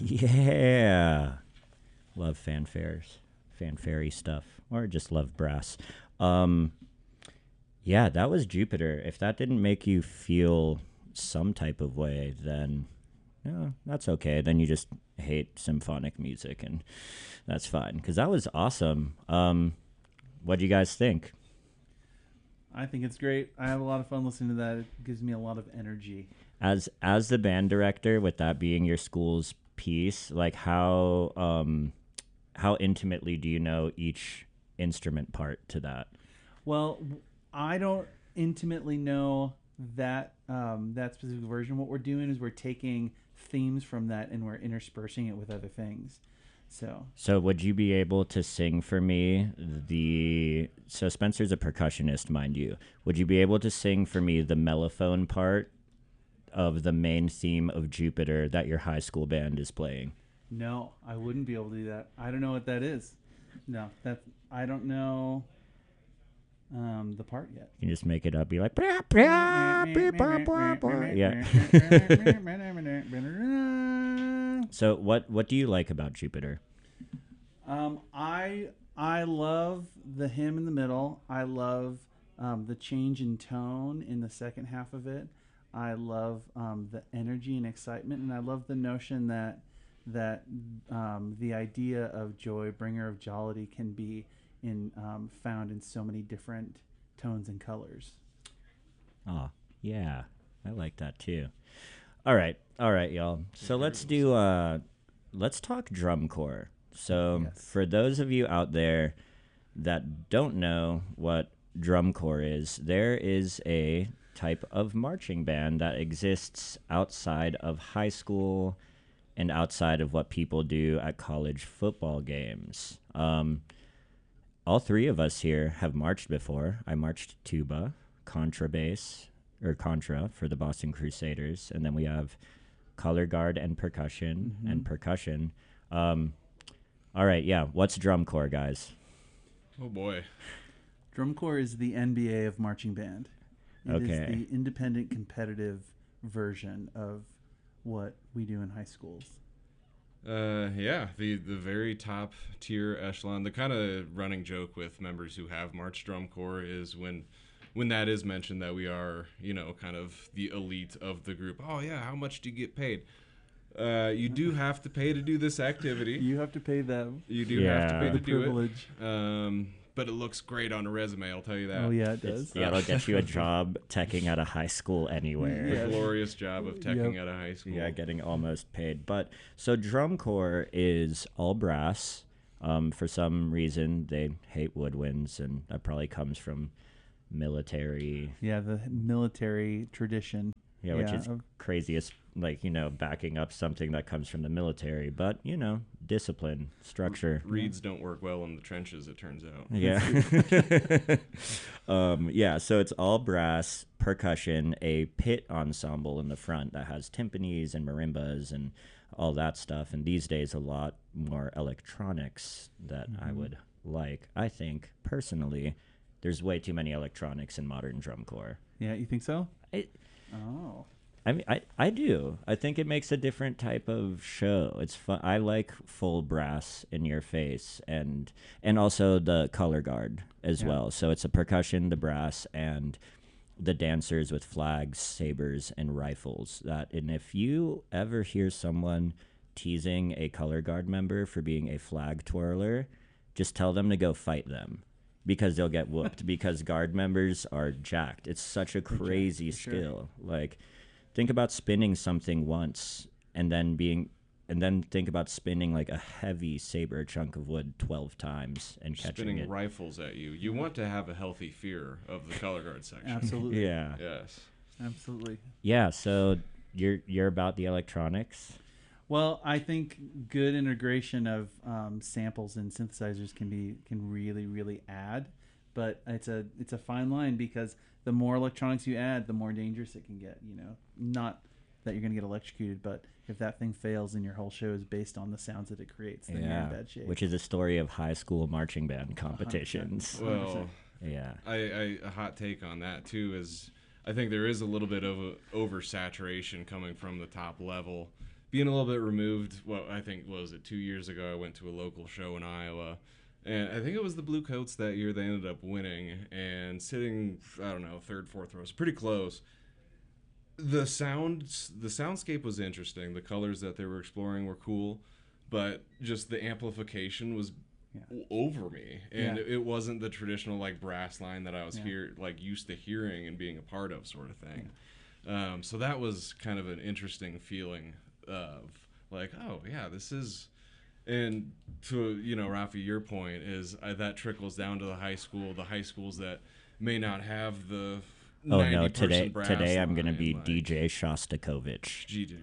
Yeah. Love fanfares, fanfare stuff, or just love brass. Um, yeah, that was Jupiter. If that didn't make you feel some type of way, then yeah, that's okay. Then you just hate symphonic music, and that's fine because that was awesome. What do you guys think? I think it's great. I have a lot of fun listening to that. It gives me a lot of energy. As the band director, with that being your school's piece, like how intimately do you know each instrument part to that? Well, I don't intimately know that specific version. What we're doing is we're taking themes from that and we're interspersing it with other things. So So would you be able to sing for me so Spencer's a percussionist, mind you. Would you be able to sing for me the mellophone part of the main theme of Jupiter that your high school band is playing? no, I wouldn't be able to do that. I don't know what that is. No, that I don't know the part yet. You can just make it up, be like, "Brah, brah, beep, bah, bah, bah." Yeah. So what do you like about Jupiter? I love the hymn in the middle. I love the change in tone in the second half of it. I love the energy and excitement, and I love the notion that the idea of joy, bringer of jollity, can be found in so many different tones and colors. Oh, yeah. I like that too. All right, y'all. So let's talk drum corps. So Yes. for those of you out there that don't know what drum corps is, there is a type of marching band that exists outside of high school and outside of what people do at college football games. All three of us here have marched before. I marched tuba, contrabass, or contra for the Boston Crusaders, and then we have color guard and percussion and percussion. Um, all right, yeah. What's drum corps, guys? Oh boy. Drum corps is the NBA of marching band. It is Okay. the independent competitive version of what we do in high schools. Yeah, the very top tier echelon. The kind of running joke with members who have marched drum corps is when that is mentioned that we are, kind of the elite of the group. Oh yeah, how much do you get paid? You do have to pay to do this activity. You have to pay them You do have to Yeah. pay the to do privilege. it. But it looks great on a resume, I'll tell you that. Oh yeah, it does. Yeah, it'll get you a job teching at a high school anywhere. The Yeah. glorious job of teching Yep. out of high school. Yeah, getting almost paid. But so drum corps is all brass. For some reason, they hate woodwinds, and that probably comes from military. Yeah, the military tradition. Yeah, which is of- craziest, like, backing up something that comes from the military. But, discipline, structure. Reeds don't work well in the trenches, it turns out. Yeah. Yeah, so it's all brass, percussion, a pit ensemble in the front that has timpanis and marimbas and all that stuff. And these days, a lot more electronics that I would like. I think, personally, there's way too many electronics in modern drum corps. Yeah, you think so? I, Oh. I mean, I do. I think it makes a different type of show. It's fun. I like full brass in your face, and also the color guard as Yeah. well. So it's a percussion, the brass, and the dancers with flags, sabers, and rifles. And if you ever hear someone teasing a color guard member for being a flag twirler, just tell them to go fight them. Because they'll get whooped. Because guard members are jacked. It's such a crazy for sure. skill. Like, think about spinning something once and then think about spinning like a heavy saber chunk of wood 12 times and catching Spinning it. rifles at you. You want to have a healthy fear of the color guard section. Absolutely. Yeah. Yes. Absolutely. Yeah, so you're about the electronics. Well, I think good integration of samples and synthesizers can really add, but it's a fine line because the more electronics you add, the more dangerous it can get. Not that you're going to get electrocuted, but if that thing fails and your whole show is based on the sounds that it creates, then you're in bad shape. Which is a story of high school marching band competitions. Well, Yeah. a hot take on that too is I think there is a little bit of a oversaturation coming from the top level being a little bit removed. Well, I think, what was it, 2 years ago, I went to a local show in Iowa. And I think it was the Blue Coats that year. They ended up winning and sitting, I don't know, third, fourth rows, pretty close. The soundscape was interesting. The colors that they were exploring were cool, but just the amplification was over me, and it wasn't the traditional like brass line that I was used to hearing and being a part of, sort of thing. So that was kind of an interesting feeling of like, oh yeah, this is. And to, Rafi, your point is that trickles down to the high schools that may not have the Oh no! Today I'm going to be like DJ Shostakovich.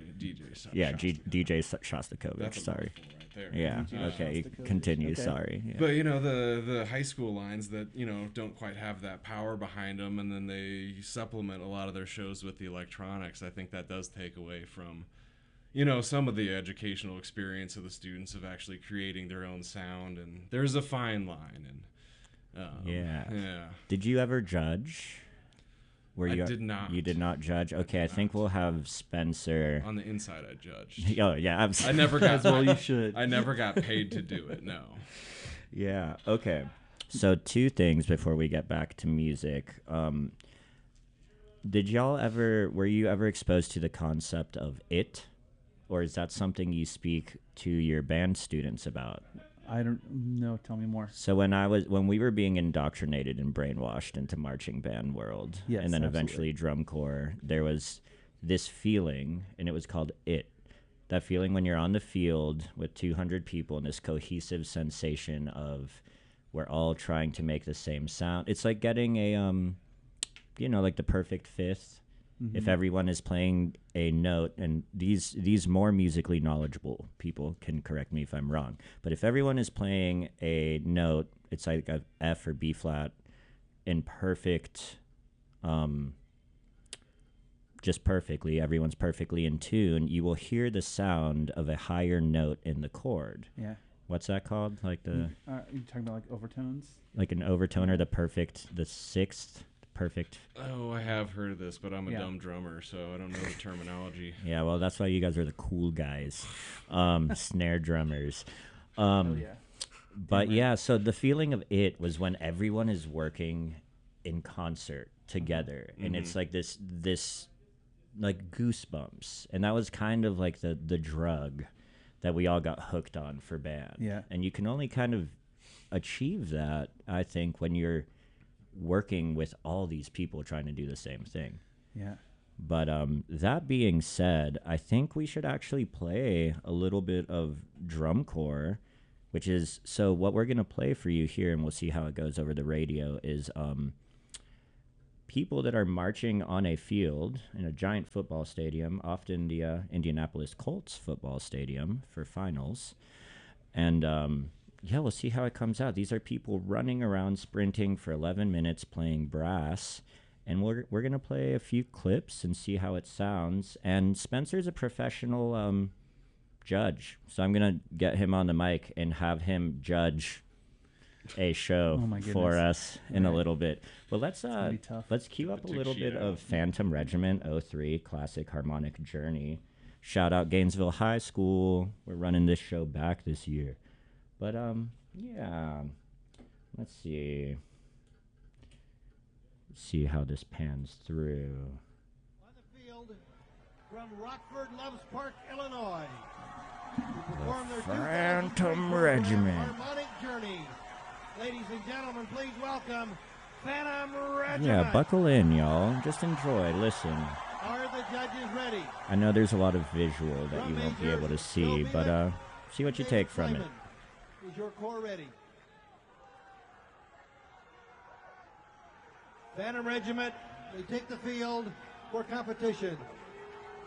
DJ Shostakovich. That's sorry. Right there. Yeah. Okay. Continue. Okay. Sorry. Yeah. But the high school lines that don't quite have that power behind them, and then they supplement a lot of their shows with the electronics. I think that does take away from some of the educational experience of the students of actually creating their own sound, and there's a fine line. And yeah. Did you ever judge? I did not. You did not judge? Okay, I think we'll have Spencer. On the inside, I judged. Oh, yeah. I never got. Well, you should. I never got paid to do it. No. Yeah. Okay. So 2 things before we get back to music. Were you ever exposed to the concept of it? Or is that something you speak to your band students about? I don't know. Tell me more. So when we were being indoctrinated and brainwashed into marching band world, yes, and then absolutely. eventually drum corps, there was this feeling, and it was called it. That feeling when you're on the field with 200 people and this cohesive sensation of we're all trying to make the same sound. It's like getting a, like the perfect fifth. Mm-hmm. If everyone is playing a note, and these more musically knowledgeable people can correct me if I'm wrong, but if everyone is playing a note, it's like a F or B flat in perfect, just perfectly, everyone's perfectly in tune, you will hear the sound of a higher note in the chord. Yeah. What's that called? Like the... You're talking about like overtones? Like an overtone or the sixth... Perfect. Oh, I have heard of this, but I'm a dumb drummer, so I don't know the terminology. Yeah, well, that's why you guys are the cool guys, snare drummers. Oh, yeah. But yeah, so the feeling of it was when everyone is working in concert together, and it's like this like goosebumps, and that was kind of like the drug that we all got hooked on for band. Yeah. And you can only kind of achieve that, I think, when you're working with all these people trying to do the same thing. Yeah. But that being said, I think we should actually play a little bit of drum corps, which is, so what we're going to play for you here, and we'll see how it goes over the radio, is people that are marching on a field in a giant football stadium, often the Indianapolis Colts football stadium for finals. And we'll see how it comes out. These are people running around, sprinting for 11 minutes, playing brass. And we're going to play a few clips and see how it sounds. And Spencer's a professional judge, so I'm going to get him on the mic and have him judge a show for us in a little bit. But let's cue up a little bit of Phantom Regiment 03 Classic Harmonic Journey. Shout out Gainesville High School. We're running this show back this year. But let's see how this pans through. On the field from Rockford, Loves Park, Illinois, to perform their Phantom Regiment Harmonic Journey. Ladies and gentlemen, please welcome Phantom Regiment. Yeah, buckle in, y'all. Just enjoy. Listen. Are the judges ready? I know there's a lot of visual that you won't be able to see, but see what you take from it. Is your corps ready? Phantom Regiment, they take the field for competition.